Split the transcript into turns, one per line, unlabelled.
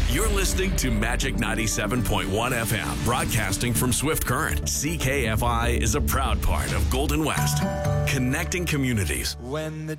You're listening to Magic 97.1 FM, broadcasting from Swift Current. CKFI is a proud part of Golden West, connecting communities.
When the